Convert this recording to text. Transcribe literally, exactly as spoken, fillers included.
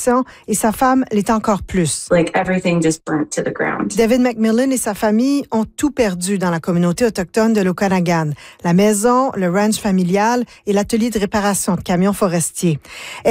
puissant et sa femme l'est encore plus. Like everything just burnt to the ground. David McMillan et sa famille ont tout perdu dans la communauté autochtone de l'Okanagan. La maison, le ranch familial et l'atelier de réparation de camions forestiers.